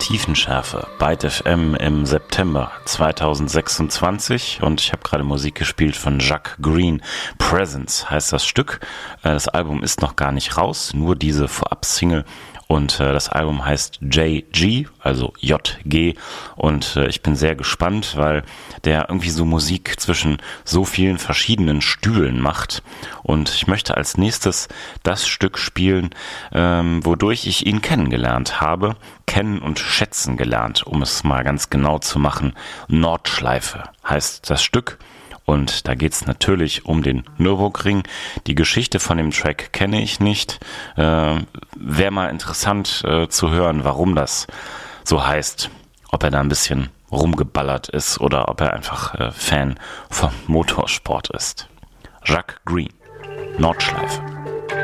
Tiefenschärfe, Byte FM im September 2026 und ich habe gerade Musik gespielt von Jacques Green. Presence heißt das Stück. Das Album ist noch gar nicht raus, nur diese Vorab-Single. Und das Album heißt JG, also JG. Und ich bin sehr gespannt, weil der irgendwie so Musik zwischen so vielen verschiedenen Stühlen macht. Und ich möchte als nächstes das Stück spielen, wodurch ich ihn kennengelernt habe. Kennen und schätzen gelernt, um es mal ganz genau zu machen. Nordschleife heißt das Stück. Und da geht es natürlich um den Nürburgring. Die Geschichte von dem Track kenne ich nicht. Wäre mal interessant zu hören, warum das so heißt. Ob er da ein bisschen rumgeballert ist oder ob er einfach Fan vom Motorsport ist. Jacques Green, Nordschleife.